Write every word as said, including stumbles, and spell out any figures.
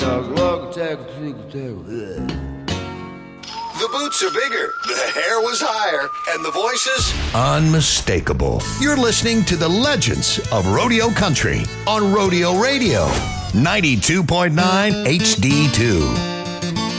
The boots are bigger, the hair was higher, and the voices unmistakable. You're listening to the legends of Rodeo Country on Rodeo Radio, ninety-two point nine H D two.